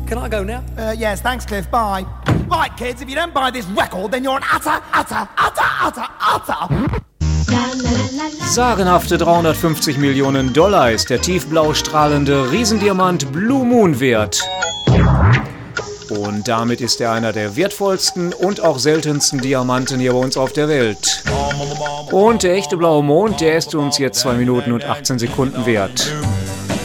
Can I go now? Yes, thanks, Cliff. Bye. Right, kids, if you don't buy this record, then you're an utter. Sagenhafte 350 Millionen $, ist der tiefblau strahlende Riesendiamant Blue Moon wert. Und damit ist er einer der wertvollsten und auch seltensten Diamanten hier bei uns auf der Welt. Und der echte blaue Mond, der ist uns jetzt 2 Minuten und 18 Sekunden wert.